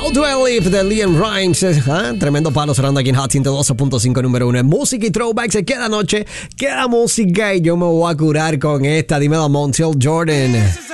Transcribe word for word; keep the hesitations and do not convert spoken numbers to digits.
How Do I Live de Liam Rimes. ¿Eh? Tremendo palo sonando aquí en Hot ciento doce punto cinco número uno en música y throwback. Se queda noche, queda música y yo me voy a curar con esta. Dímelo, Montiel Jordan.